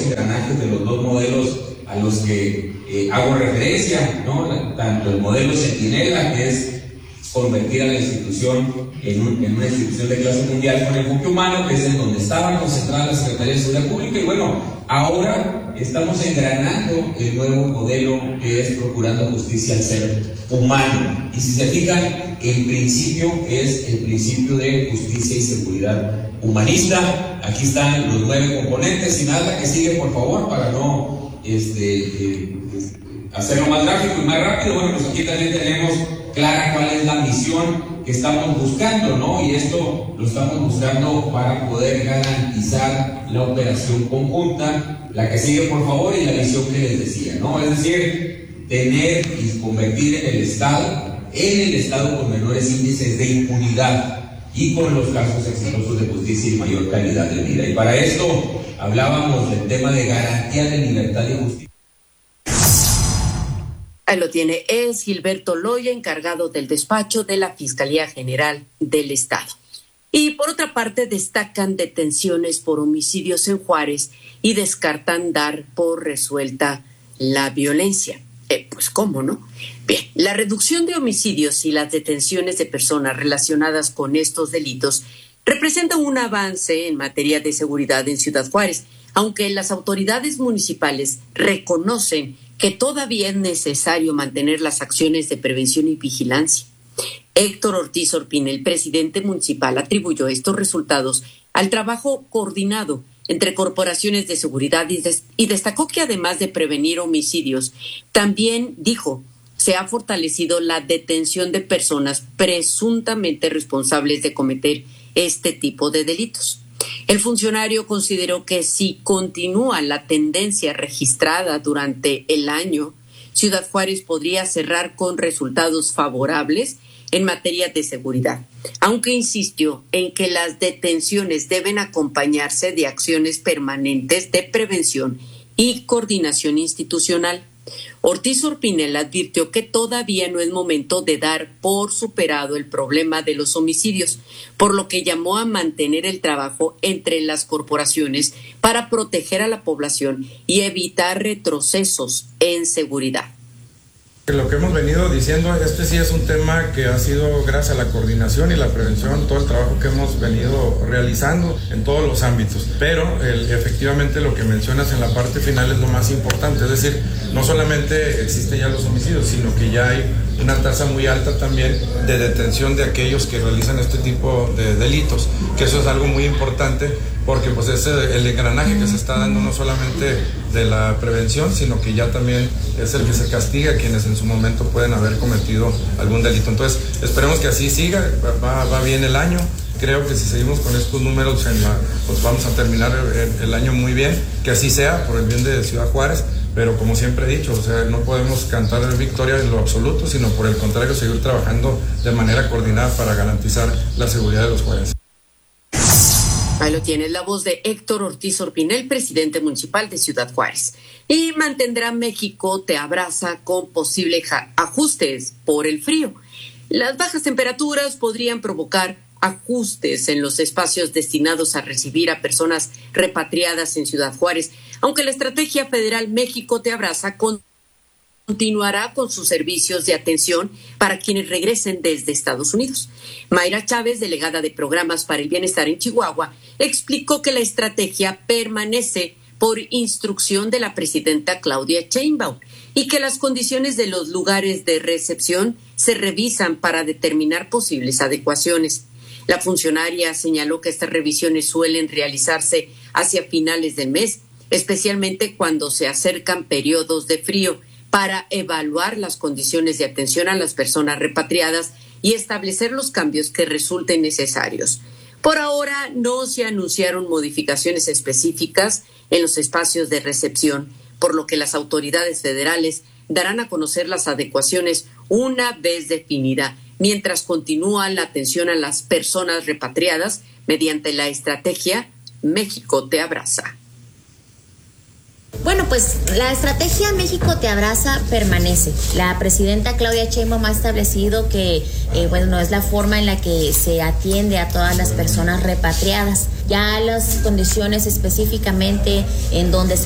engranajes de los dos modelos a los que hago referencia, ¿no? Tanto el modelo Centinela, que es convertir a la institución en una institución de clase mundial con enfoque humano, que es en donde estaban concentradas las Secretarías de Seguridad Pública, y bueno, ahora estamos engranando el nuevo modelo que es procurando justicia al ser humano. Y si se fijan, el principio es el principio de justicia y seguridad humanista. Aquí están los 9 componentes, y nada que sigue, por favor, para no hacerlo más gráfico y más rápido. Bueno, pues aquí también tenemos clara cuál es la misión que estamos buscando, ¿no? Y esto lo estamos buscando para poder garantizar la operación conjunta. La que sigue, por favor, y la misión que les decía, ¿no? Es decir, tener y convertir en el Estado con menores índices de impunidad y con los casos exitosos de justicia y mayor calidad de vida. Y para esto hablábamos del tema de garantía de libertad y justicia. Ahí lo tiene, es Gilberto Loya, encargado del despacho de la Fiscalía General del Estado. Y por otra parte, destacan detenciones por homicidios en Juárez y descartan dar por resuelta la violencia. Pues cómo, ¿no? Bien, la reducción de homicidios y las detenciones de personas relacionadas con estos delitos representa un avance en materia de seguridad en Ciudad Juárez, aunque las autoridades municipales reconocen que todavía es necesario mantener las acciones de prevención y vigilancia. Héctor Ortiz Orpinel, presidente municipal, atribuyó estos resultados al trabajo coordinado entre corporaciones de seguridad y destacó que además de prevenir homicidios, también dijo, se ha fortalecido la detención de personas presuntamente responsables de cometer este tipo de delitos. El funcionario consideró que si continúa la tendencia registrada durante el año, Ciudad Juárez podría cerrar con resultados favorables en materia de seguridad, aunque insistió en que las detenciones deben acompañarse de acciones permanentes de prevención y coordinación institucional. Ortiz Orpinel advirtió que todavía no es momento de dar por superado el problema de los homicidios, por lo que llamó a mantener el trabajo entre las corporaciones para proteger a la población y evitar retrocesos en seguridad. Lo que hemos venido diciendo, sí es un tema que ha sido gracias a la coordinación y la prevención, todo el trabajo que hemos venido realizando en todos los ámbitos. Pero efectivamente lo que mencionas en la parte final es lo más importante, es decir, no solamente existen ya los homicidios, sino que ya hay una tasa muy alta también de detención de aquellos que realizan este tipo de delitos, que eso es algo muy importante porque pues es el engranaje que se está dando no solamente de la prevención, sino que ya también es el que se castiga a quienes en su momento pueden haber cometido algún delito. Entonces, esperemos que así siga, va bien el año. Creo que si seguimos con estos números, pues vamos a terminar el año muy bien, que así sea, por el bien de Ciudad Juárez, pero como siempre he dicho, o sea, no podemos cantar victoria en lo absoluto, sino por el contrario, seguir trabajando de manera coordinada para garantizar la seguridad de los juárez. Ahí lo tienes, la voz de Héctor Ortiz Orpinel, presidente municipal de Ciudad Juárez. Y mantendrá México Te Abraza con posibles ajustes por el frío. Las bajas temperaturas podrían provocar ajustes en los espacios destinados a recibir a personas repatriadas en Ciudad Juárez, aunque la estrategia federal México Te Abraza continuará con sus servicios de atención para quienes regresen desde Estados Unidos. Mayra Chávez, delegada de Programas para el Bienestar en Chihuahua, explicó que la estrategia permanece por instrucción de la presidenta Claudia Sheinbaum y que las condiciones de los lugares de recepción se revisan para determinar posibles adecuaciones. La funcionaria señaló que estas revisiones suelen realizarse hacia finales del mes, especialmente cuando se acercan periodos de frío, para evaluar las condiciones de atención a las personas repatriadas y establecer los cambios que resulten necesarios. Por ahora no se anunciaron modificaciones específicas en los espacios de recepción, por lo que las autoridades federales darán a conocer las adecuaciones una vez definida, mientras continúa la atención a las personas repatriadas mediante la estrategia México Te Abraza. Bueno, pues la estrategia México Te Abraza permanece. La presidenta Claudia Sheinbaum ha establecido que, no es la forma en la que se atiende a todas las personas repatriadas. Ya las condiciones específicamente en donde se